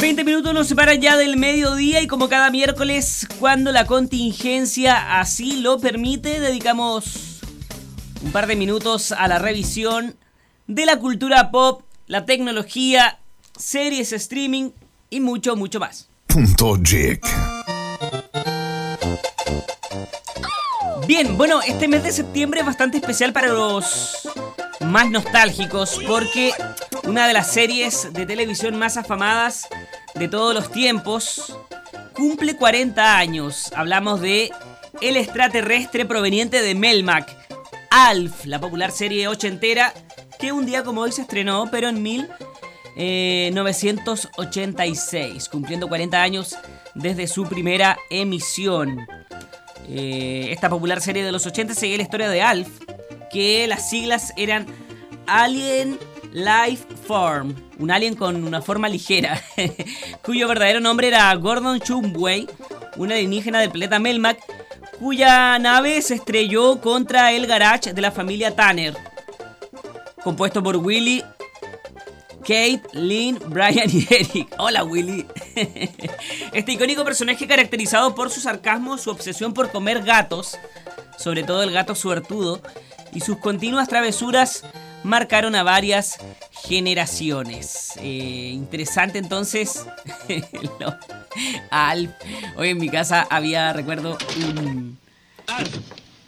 20 minutos nos separan ya del mediodía y como cada miércoles, cuando la contingencia así lo permite, dedicamos un par de minutos a la revisión de la cultura pop, la tecnología, series, streaming y mucho, mucho más. Punto Geek. Bien, bueno, este mes de septiembre es bastante especial para los más nostálgicos porque una de las series de televisión más afamadas de todos los tiempos cumple 40 años. Hablamos de El extraterrestre proveniente de Melmac, Alf, la popular serie ochentera que un día como hoy se estrenó, pero en 1986, cumpliendo 40 años desde su primera emisión. Esta popular serie de los 80 seguía la historia de Alf, que las siglas eran Alien Life Form, un alien con una forma ligera, cuyo verdadero nombre era Gordon Shumway, un alienígena del planeta Melmac, cuya nave se estrelló contra el garage de la familia Tanner, compuesto por Willy, Kate, Lynn, Brian y Eric. Hola, Willy. Este icónico personaje, caracterizado por su sarcasmo, su obsesión por comer gatos, sobre todo el gato suertudo, y sus continuas travesuras, marcaron a varias generaciones. Interesante entonces. Alf. Hoy en mi casa había, recuerdo, un... Alf.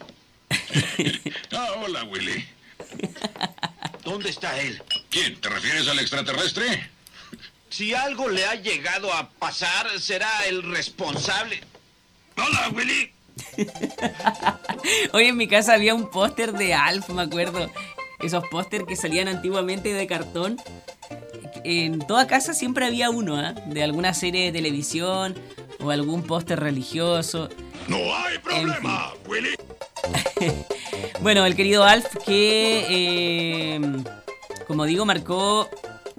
Hola, Willy. ¿Dónde está él? ¿Quién? ¿Te refieres al extraterrestre? Si algo le ha llegado a pasar, será el responsable. Hola, Willy. Hoy en mi casa había un póster de Alf, me acuerdo. Esos póster que salían antiguamente de cartón. En toda casa siempre había uno, de alguna serie de televisión o algún póster religioso. No hay problema, Willy. Bueno, el querido Alf que, como digo, marcó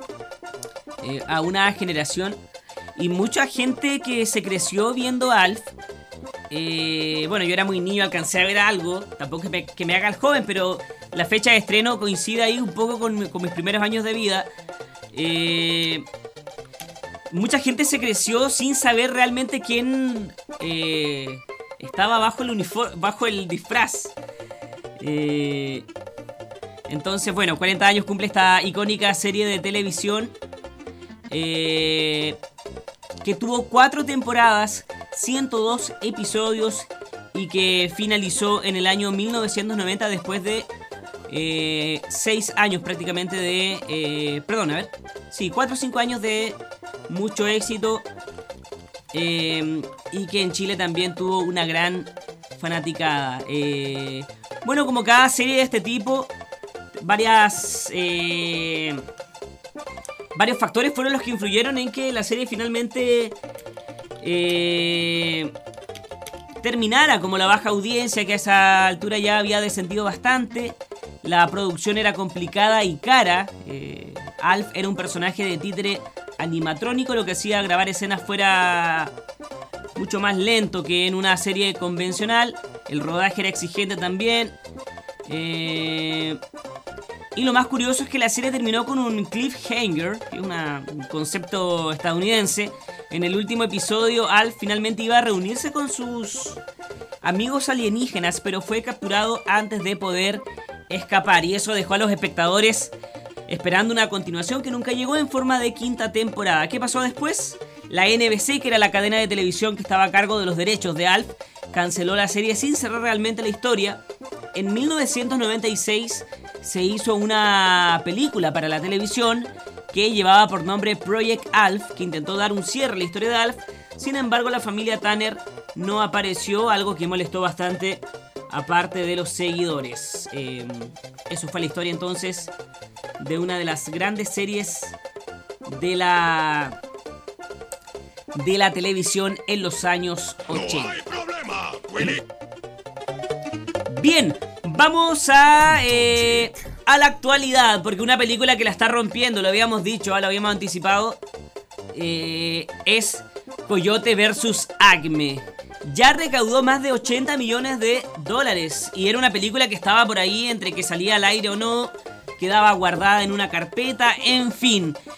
a una generación y mucha gente que se creció viendo Alf. Bueno, yo era muy niño, alcancé a ver algo, tampoco que me haga el joven, pero la fecha de estreno coincide ahí un poco con mis primeros años de vida. Mucha gente se creció sin saber realmente quién estaba bajo el uniforme, bajo el disfraz. Entonces, bueno, 40 años cumple esta icónica serie de televisión que tuvo 4 temporadas, 102 episodios y que finalizó en el año 1990 después de 6 años prácticamente de... 4 o 5 años de mucho éxito y que en Chile también tuvo una gran fanaticada. Bueno, como cada serie de este tipo, varios factores fueron los que influyeron en que la serie finalmente terminara como la baja audiencia, que a esa altura ya había descendido bastante. La producción era complicada y cara. Alf era un personaje de títere animatrónico, lo que hacía grabar escenas fuera mucho más lento que en una serie convencional. El rodaje era exigente también. Y lo más curioso es que la serie terminó con un cliffhanger, que es un concepto estadounidense. En el último episodio, Alf finalmente iba a reunirse con sus amigos alienígenas, pero fue capturado antes de poder escapar. Y eso dejó a los espectadores esperando una continuación que nunca llegó en forma de 5ª temporada. ¿Qué pasó después? La NBC, que era la cadena de televisión que estaba a cargo de los derechos de Alf, canceló la serie sin cerrar realmente la historia. En 1996 se hizo una película para la televisión que llevaba por nombre Project Alf, que intentó dar un cierre a la historia de Alf. Sin embargo, la familia Tanner no apareció, algo que molestó bastante aparte de los seguidores. Eso fue la historia entonces de una de las grandes series de la televisión en los años 80. No hay problema, Willy. Bien, vamos a la actualidad, porque una película que la está rompiendo, lo habíamos dicho, lo habíamos anticipado, es Coyote vs. Acme. Ya recaudó más de 80 millones de dólares y era una película que estaba por ahí entre que salía al aire o no, quedaba guardada en una carpeta, en fin.